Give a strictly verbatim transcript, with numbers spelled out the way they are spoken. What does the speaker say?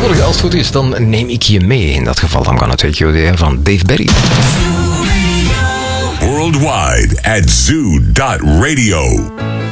Morgen, als het goed is, dan neem ik je mee. In dat geval, I'm gonna take you there van Dave Berry. Worldwide at zoo dot radio.